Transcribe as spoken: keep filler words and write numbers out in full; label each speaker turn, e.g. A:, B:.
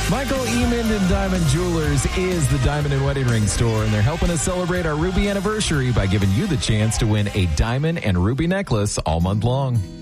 A: Michael Eamon and Diamond Jewelers is the diamond and wedding ring store, and they're helping us celebrate our ruby anniversary by giving you the chance to win a diamond and ruby necklace all month long.